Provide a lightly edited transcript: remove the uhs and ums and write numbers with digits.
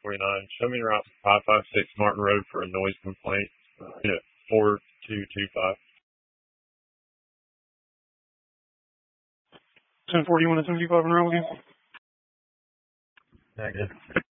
Show me the route to 556 Martin Road for a noise complaint. Unit 4225. 1041 and 75 in Raleigh. Negative.